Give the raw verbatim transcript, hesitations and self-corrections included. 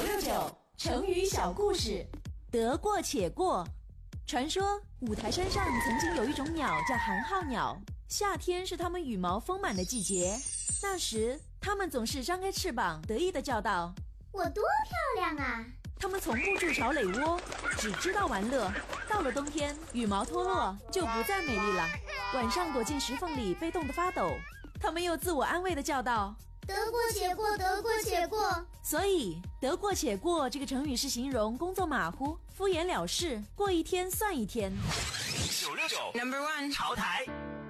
六九成语小故事， 得过且过。传说五台山上曾经有一种鸟叫寒号鸟，夏天是它们羽毛丰满的季节。那时它们总是张开翅膀得意地叫道： 我多漂亮啊！ 它们从不筑巢垒窝，只知道玩乐。到了冬天，羽毛脱落就不再美丽了。晚上躲进石缝里被冻得发抖，它们又自我安慰地叫道： 得过且过，得过且过。 所以得过且过这个成语是形容工作马虎、敷衍了事，过一天算一天。 九六九 Number One 潮台。